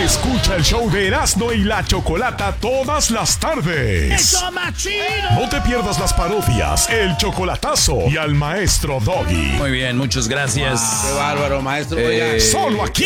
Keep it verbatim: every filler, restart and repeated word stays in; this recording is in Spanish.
Escucha el show de Erasmo y la Chocolata todas las tardes. ¡Eso más chido! No te pierdas las parodias, el chocolatazo y al maestro Doggy. Muy bien, muchas gracias. Qué bárbaro, maestro. Eh, Solo aquí